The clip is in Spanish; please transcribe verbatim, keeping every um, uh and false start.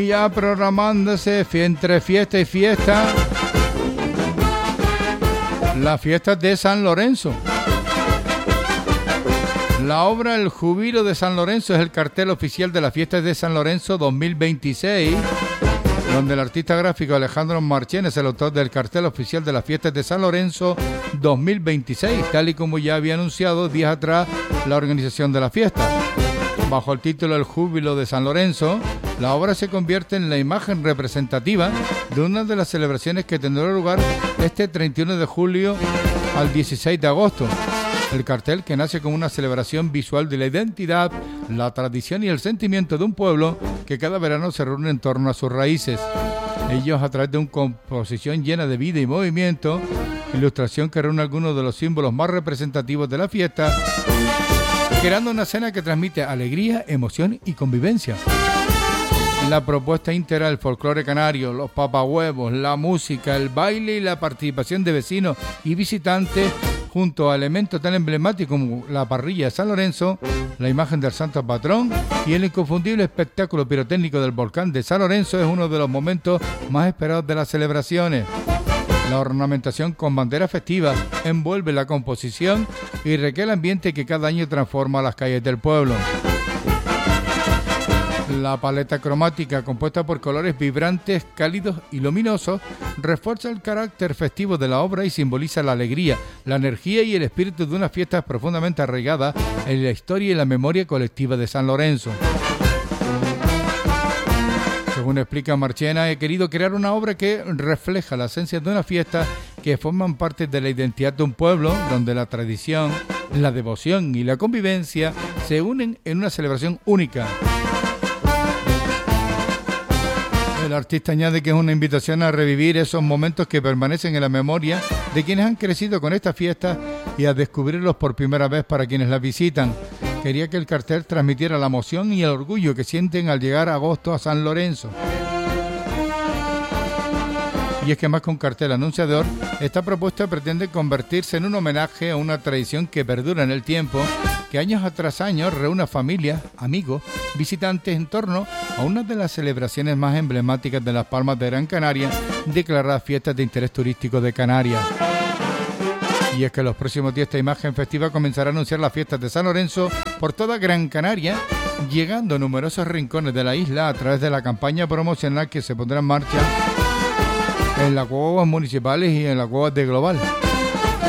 ya programándose entre fiesta y fiesta las fiestas de San Lorenzo. La obra El Júbilo de San Lorenzo es el cartel oficial de las fiestas de San Lorenzo dos mil veintiséis, donde el artista gráfico Alejandro Marchena es el autor del cartel oficial de las fiestas de San Lorenzo dos mil veintiséis, tal y como ya había anunciado días atrás la organización de la fiesta. Bajo el título El Júbilo de San Lorenzo, la obra se convierte en la imagen representativa de una de las celebraciones que tendrá lugar este treinta y uno de julio al dieciséis de agosto. El cartel, que nace como una celebración visual de la identidad, la tradición y el sentimiento de un pueblo que cada verano se reúne en torno a sus raíces. Ellos, a través de una composición llena de vida y movimiento, ilustración que reúne algunos de los símbolos más representativos de la fiesta, creando una escena que transmite alegría, emoción y convivencia. La propuesta integra el folclore canario, los papahuevos, la música, el baile y la participación de vecinos y visitantes, junto a elementos tan emblemáticos como la parrilla de San Lorenzo, la imagen del santo patrón y el inconfundible espectáculo pirotécnico del volcán de San Lorenzo. Es uno de los momentos más esperados de las celebraciones. La ornamentación con banderas festivas envuelve la composición y recrea el ambiente que cada año transforma las calles del pueblo. La paleta cromática, compuesta por colores vibrantes, cálidos y luminosos, refuerza el carácter festivo de la obra y simboliza la alegría, la energía y el espíritu de unas fiestas profundamente arraigadas en la historia y la memoria colectiva de San Lorenzo. Según explica Marchena, he querido crear una obra que refleja la esencia de una fiesta que forman parte de la identidad de un pueblo, donde la tradición, la devoción y la convivencia se unen en una celebración única. El artista añade que es una invitación a revivir esos momentos que permanecen en la memoria de quienes han crecido con esta fiesta y a descubrirlos por primera vez para quienes la visitan. Quería que el cartel transmitiera la emoción y el orgullo que sienten al llegar a agosto a San Lorenzo. Y es que más que un cartel anunciador, esta propuesta pretende convertirse en un homenaje a una tradición que perdura en el tiempo, que años tras años reúne a familias, amigos, visitantes en torno a una de las celebraciones más emblemáticas de las Palmas de Gran Canaria, declaradas fiestas de interés turístico de Canarias. Y es que los próximos días esta imagen festiva comenzará a anunciar las fiestas de San Lorenzo por toda Gran Canaria, llegando a numerosos rincones de la isla a través de la campaña promocional que se pondrá en marcha en las guaguas municipales y en las guaguas de Global.